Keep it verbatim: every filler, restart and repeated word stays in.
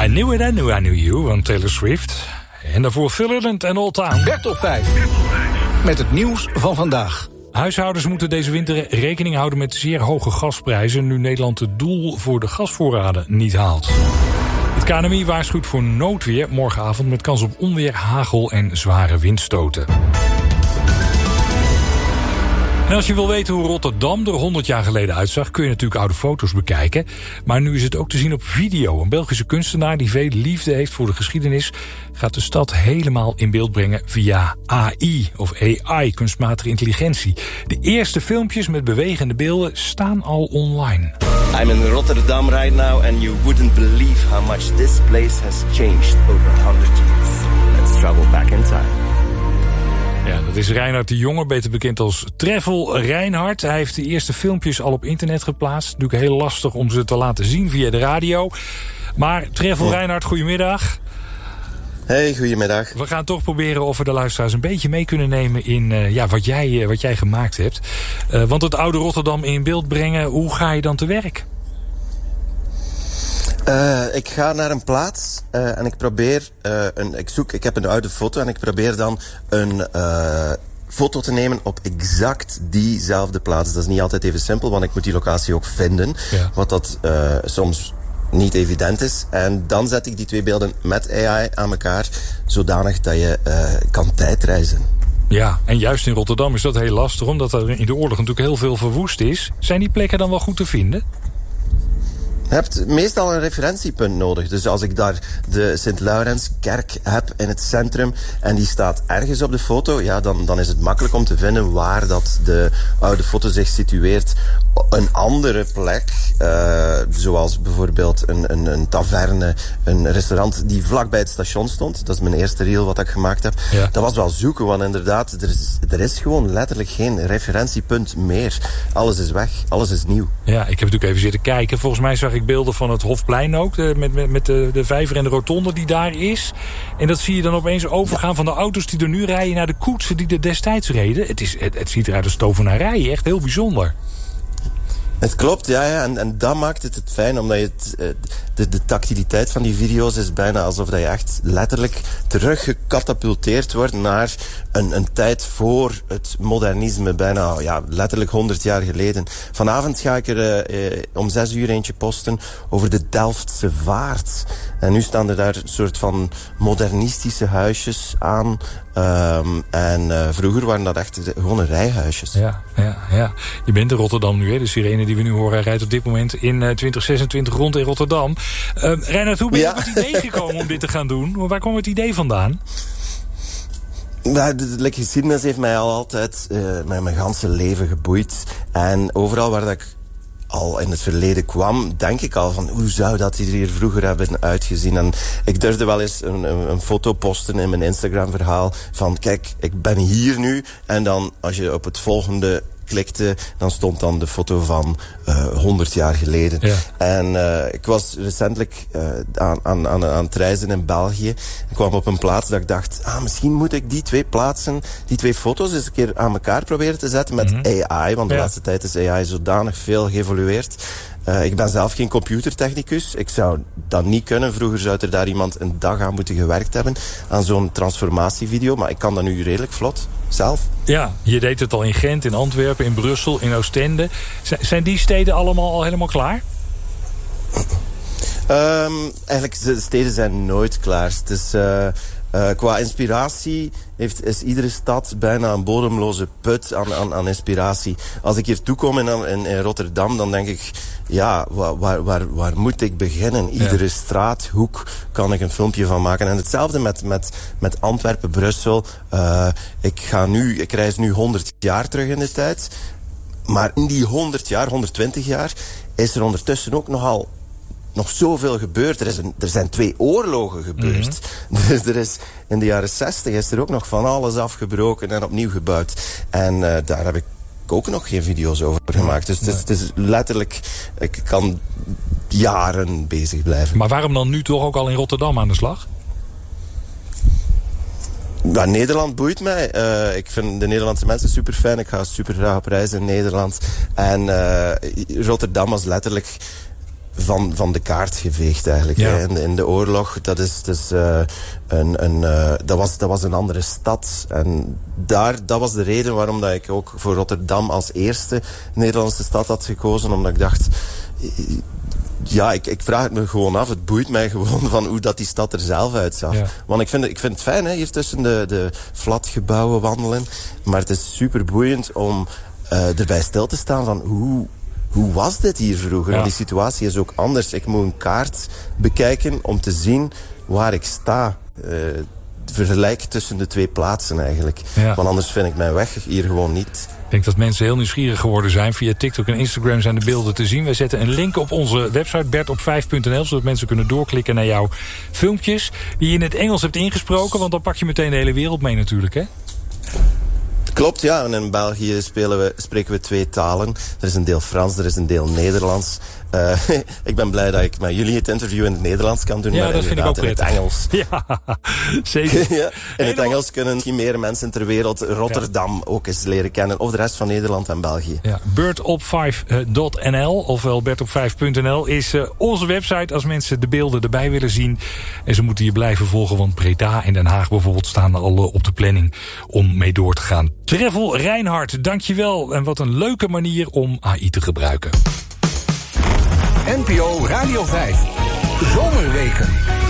I Knew It, I Knew I Knew You van Taylor Swift. En daarvoor Phil Lillent en Old Town. Bertop vijf. Met het nieuws van vandaag. Huishoudens moeten deze winter rekening houden met zeer hoge gasprijzen, nu Nederland het doel voor de gasvoorraden niet haalt. Het K N M I waarschuwt voor noodweer morgenavond met kans op onweer, hagel en zware windstoten. En als je wil weten hoe Rotterdam er honderd jaar geleden uitzag, kun je natuurlijk oude foto's bekijken. Maar nu is het ook te zien op video. Een Belgische kunstenaar die veel liefde heeft voor de geschiedenis gaat de stad helemaal in beeld brengen via A I of A I, kunstmatige intelligentie. De eerste filmpjes met bewegende beelden staan al online. I'm in Rotterdam right now and you wouldn't believe how much this place has changed over a hundred years. Let's travel back in time. Ja, dat is Reinhard de Jonge, beter bekend als Travel Reinhard. Hij heeft de eerste filmpjes al op internet geplaatst. Natuurlijk heel lastig om ze te laten zien via de radio. Maar Travel Reinhard, goedemiddag. Hey, goedemiddag. We gaan toch proberen of we de luisteraars een beetje mee kunnen nemen in uh, ja, wat, jij, uh, wat jij gemaakt hebt. Uh, want het oude Rotterdam in beeld brengen, hoe ga je dan te werk? Uh, ik ga naar een plaats uh, en ik probeer, uh, een, ik zoek, ik heb een oude foto en ik probeer dan een uh, foto te nemen op exact diezelfde plaats. Dat is niet altijd even simpel, want ik moet die locatie ook vinden. Ja. Wat dat uh, soms niet evident is. En dan zet ik die twee beelden met A I aan elkaar, zodanig dat je uh, kan tijdreizen. Ja, en juist in Rotterdam is dat heel lastig, omdat er in de oorlog natuurlijk heel veel verwoest is. Zijn die plekken dan wel goed te vinden? Je hebt meestal een referentiepunt nodig. Dus als ik daar de Sint-Laurenskerk heb in het centrum en die staat ergens op de foto, ja, dan, dan is het makkelijk om te vinden waar dat de oude foto zich situeert. Een andere plek, uh, zoals bijvoorbeeld een, een, een taverne, een restaurant die vlak bij het station stond. Dat is mijn eerste reel wat ik gemaakt heb. Ja. Dat was wel zoeken, want inderdaad, er is, er is gewoon letterlijk geen referentiepunt meer. Alles is weg, alles is nieuw. Ja, ik heb natuurlijk even zitten kijken. Volgens mij zag ik beelden van het Hofplein ook, de, met, met, met de, de vijver en de rotonde die daar is. En dat zie je dan opeens overgaan van de auto's die er nu rijden naar de koetsen die er destijds reden. Het, is, het, het ziet eruit als tovenarij, echt heel bijzonder. Het klopt, ja, ja. En, en dat maakt het het fijn, omdat je het, de, de tactiliteit van die video's is bijna alsof dat je echt letterlijk teruggecatapulteerd wordt naar een, een tijd voor het modernisme, bijna ja, letterlijk honderd jaar geleden. Vanavond ga ik er eh, om zes uur eentje posten over de Delftse Vaart. En nu staan er daar een soort van modernistische huisjes aan. Um, en uh, vroeger waren dat echt gewone rijhuisjes. Ja, ja, ja. Je bent in Rotterdam nu, hè? De sirene die we nu horen rijdt op dit moment in uh, twintig zesentwintig rond in Rotterdam. Uh, Reinhard, hoe ben je ja. op het idee gekomen om dit te gaan doen? Waar kwam het idee vandaan? Nou, de, de geschiedenis heeft mij al altijd uh, mijn, mijn ganse leven geboeid. En overal waar dat ik al in het verleden kwam, denk ik al van hoe zou dat hier vroeger hebben uitgezien. En ik durfde wel eens een, een, een foto posten in mijn Instagram verhaal van kijk, ik ben hier nu. En dan als je op het volgende klikte, dan stond dan de foto van uh, honderd jaar geleden. Ja. En uh, ik was recentelijk uh, aan, aan, aan, aan het reizen in België. Ik kwam op een plaats dat ik dacht, ah, misschien moet ik die twee plaatsen, die twee foto's eens een keer aan elkaar proberen te zetten met mm-hmm. A I, want de ja. laatste tijd is A I zodanig veel geëvolueerd. Uh, ik ben zelf geen computertechnicus. Ik zou dat niet kunnen. Vroeger zou er daar iemand een dag aan moeten gewerkt hebben aan zo'n transformatievideo. Maar ik kan dat nu redelijk vlot, zelf. Ja, je deed het al in Gent, in Antwerpen, in Brussel, in Oostende. Z- zijn die steden allemaal al helemaal klaar? Um, eigenlijk, de steden zijn nooit klaar. Het is... Uh, Uh, qua inspiratie heeft, is iedere stad bijna een bodemloze put aan, aan, aan inspiratie. Als ik hier toekom in, in, in Rotterdam, dan denk ik, ja, waar, waar, waar, waar moet ik beginnen? Iedere ja. straathoek kan ik een filmpje van maken. En hetzelfde met, met, met Antwerpen, Brussel. Uh, ik ga nu, ik reis nu honderd jaar terug in de tijd. Maar in die honderd jaar, honderdtwintig jaar, is er ondertussen ook nogal nog zoveel gebeurd. Er, is een, er zijn twee oorlogen gebeurd. Mm-hmm. Dus er is, in de jaren zestig is er ook nog van alles afgebroken en opnieuw gebouwd. En uh, daar heb ik ook nog geen video's over gemaakt. Dus nee. het, is, het is letterlijk... Ik kan jaren bezig blijven. Maar waarom dan nu toch ook al in Rotterdam aan de slag? Ja, Nederland boeit mij. Uh, ik vind de Nederlandse mensen super fijn. Ik ga super graag op reis in Nederland. En uh, Rotterdam was letterlijk... van, van de kaart geveegd eigenlijk. Ja. Hè. In, in de oorlog, dat, is, dus, uh, een, een, uh, dat, was, dat was een andere stad. En daar, dat was de reden waarom dat ik ook voor Rotterdam als eerste Nederlandse stad had gekozen. Omdat ik dacht... Ja, ik, ik vraag het me gewoon af. Het boeit mij gewoon van hoe dat die stad er zelf uitzag. Ja. Want ik vind, ik vind het fijn, hè, hier tussen de, de flatgebouwen wandelen. Maar het is super boeiend om uh, erbij stil te staan van hoe... Hoe was dit hier vroeger? Ja. Want die situatie is ook anders. Ik moet een kaart bekijken om te zien waar ik sta. Uh, vergelijk tussen de twee plaatsen eigenlijk. Ja. Want anders vind ik mijn weg hier gewoon niet. Ik denk dat mensen heel nieuwsgierig geworden zijn. Via TikTok en Instagram zijn de beelden te zien. Wij zetten een link op onze website bert op vijf punt n l... zodat mensen kunnen doorklikken naar jouw filmpjes... die je in het Engels hebt ingesproken. Want dan pak je meteen de hele wereld mee natuurlijk, hè? Klopt, ja. En in België spelen we, spreken we twee talen. Er is een deel Frans, er is een deel Nederlands. Uh, ik ben blij dat ik met jullie het interview in het Nederlands kan doen. Ja, maar dat vind ik ook in prettig. Het Engels. Ja, zeker. ja, in het Engels kunnen misschien meer mensen ter wereld Rotterdam ja. ook eens leren kennen. Of de rest van Nederland en België. Ja, bert op vijf punt n l, ofwel bert op vijf punt n l, is uh, onze website als mensen de beelden erbij willen zien. En ze moeten je blijven volgen, want Breda en Den Haag bijvoorbeeld staan al uh, op de planning om mee door te gaan. Travel Reinhard, dankjewel. En wat een leuke manier om A I te gebruiken. N P O Radio vijf. Zomerweken.